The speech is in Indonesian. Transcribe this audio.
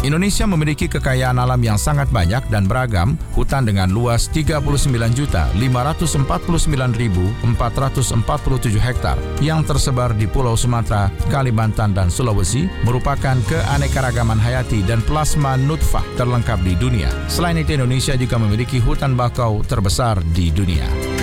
Indonesia memiliki kekayaan alam yang sangat banyak dan beragam, hutan dengan luas 39.549.447 hektar yang tersebar di Pulau Sumatera, Kalimantan, dan Sulawesi merupakan keanekaragaman hayati dan plasma nutfah terlengkap di dunia. Selain itu, Indonesia juga memiliki hutan bakau terbesar di dunia.